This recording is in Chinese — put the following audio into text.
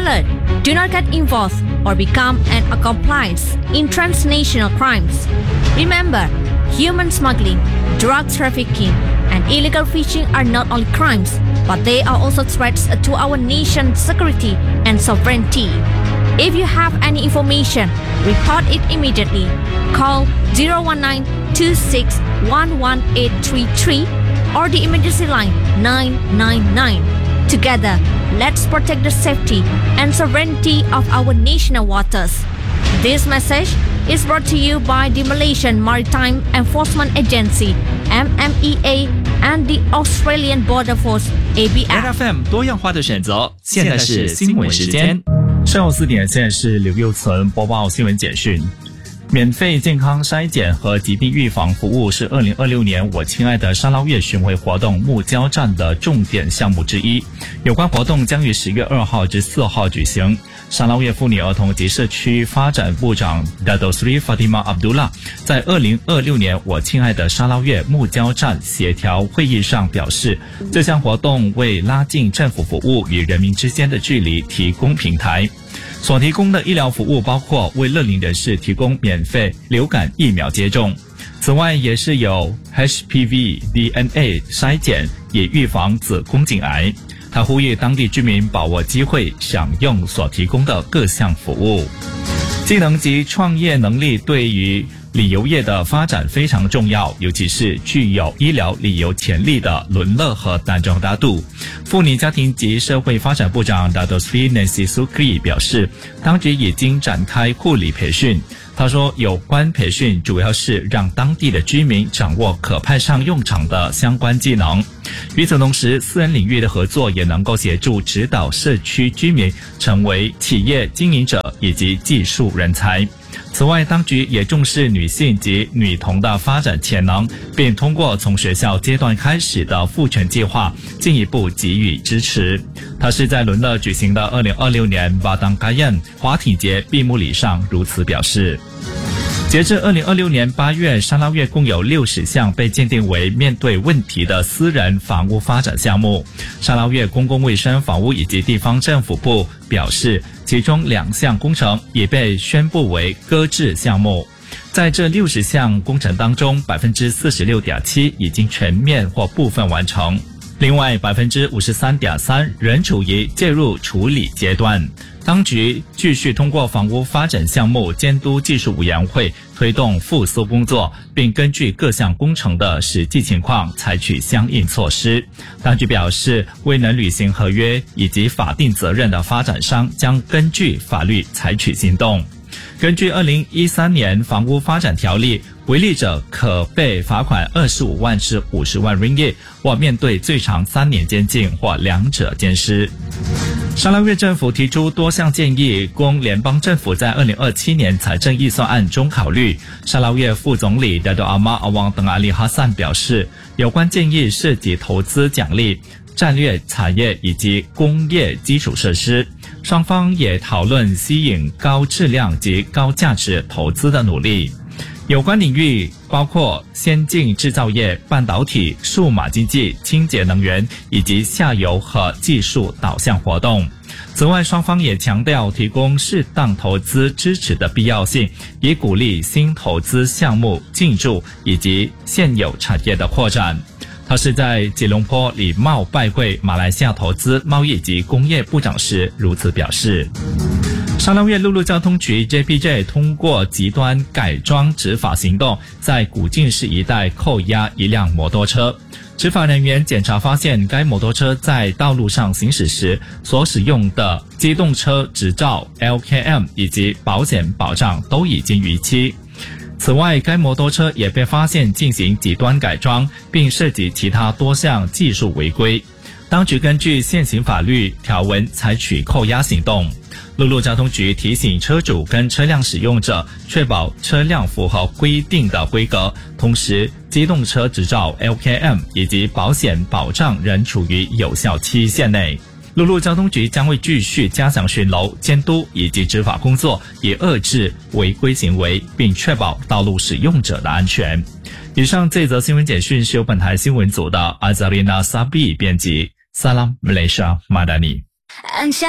alert! Do not get involved or become an accomplice in transnational crimes. Remember, human smuggling, drug trafficking, and illegal fishing are not only crimes, but they are also threats to our nation's security and sovereignty. If you have any information, report it immediately. Call 019-2611-833 or the emergency line 999. Together, let's protect the safety and sovereignty of our national waters. This message is brought to you by the Malaysian Maritime Enforcement Agency, MMEA, and the Australian Border Force, ABF. FM 多样化的选择，现在是新闻时间。 上午4点，现在是刘佑存播报新闻简讯。免费健康筛检和疾病预防服务是2026年我亲爱的沙捞越巡回活动木交站的重点项目之一。有关活动将于10月2号至4号举行。沙捞越妇女儿童及社区发展部长 Dato Sri Fatimah Abdullah 在2026年我亲爱的沙捞越木交站协调会议上表示，这项活动为拉近政府服务与人民之间的距离提供平台。所提供的医疗服务包括为乐龄人士提供免费流感疫苗接种，此外也是有 HPV DNA 筛检，以预防子宫颈癌。他呼吁当地居民把握机会，享用所提供的各项服务。技能及创业能力对于旅游业的发展非常重要，尤其是具有医疗旅游潜力的伦勒和丹中大度。妇女家庭及社会发展部长 Dato Sri Nancy Sukri 表示，当局已经展开护理培训。他说，有关培训主要是让当地的居民掌握可派上用场的相关技能。与此同时，私人领域的合作也能够协助指导社区居民成为企业经营者以及技术人才。此外，当局也重视女性及女童的发展潜能，并通过从学校阶段开始的赋权计划进一步给予支持。他是在伦勒举行的2026年巴当嘎宴滑艇节闭幕礼上如此表示。截至2026年8月，沙捞越共有60项被鉴定为面对问题的私人房屋发展项目。沙捞越公共卫生房屋以及地方政府部表示，其中2项工程已被宣布为搁置项目。在这60项工程当中， 46.7% 已经全面或部分完成，另外 53.3% 仍处于介入处理阶段。当局继续通过房屋发展项目监督技术委员会推动复苏工作，并根据各项工程的实际情况采取相应措施。当局表示，未能履行合约以及法定责任的发展商将根据法律采取行动。根据2013年房屋发展条例，违例者可被罚款25万至50万 ringgit， 或面对最长3年监禁或两者兼施。沙捞越政府提出多项建议，供联邦政府在2027年财政预算案中考虑。沙捞越副总理 Dato Ahmad Awang Teng Ali Hassan 表示，有关建议涉及投资奖励、战略产业以及工业基础设施。双方也讨论吸引高质量及高价值投资的努力。有关领域包括先进制造业、半导体、数码经济、清洁能源以及下游和技术导向活动。此外，双方也强调提供适当投资支持的必要性，以鼓励新投资项目进驻以及现有产业的扩展。他是在吉隆坡礼貌拜会马来西亚投资、贸易及工业部长时如此表示。沙捞越陆路交通局 JPJ 通过极端改装执法行动，在古晋市一带扣押一辆摩托车。执法人员检查发现，该摩托车在道路上行驶时所使用的机动车执照 LKM 以及保险保障都已经逾期。此外，该摩托车也被发现进行极端改装，并涉及其他多项技术违规。当局根据现行法律条文采取扣押行动。陆路交通局提醒车主跟车辆使用者确保车辆符合规定的规格，同时机动车执照 LKM 以及保险保障仍处于有效期限内。陆路交通局将会继续加强巡逻、监督以及执法工作，以遏制违规行为，并确保道路使用者的安全。以上这则新闻简讯是由本台新闻组的 Azarina Sabi 编辑。Salam Malaysia Madani。